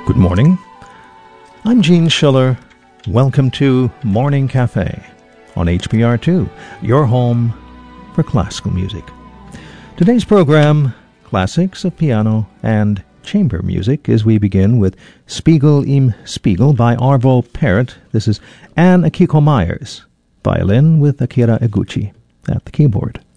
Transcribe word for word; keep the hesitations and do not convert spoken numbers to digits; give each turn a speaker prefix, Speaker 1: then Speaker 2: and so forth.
Speaker 1: Good morning. I'm Gene Schiller. Welcome to Morning Cafe on H P R two, your home for classical music. Today's program, classics of piano and chamber music, as we begin with Spiegel im Spiegel by Arvo Pärt. This is Anne Akiko Myers, violin with Akira Eguchi at the keyboard.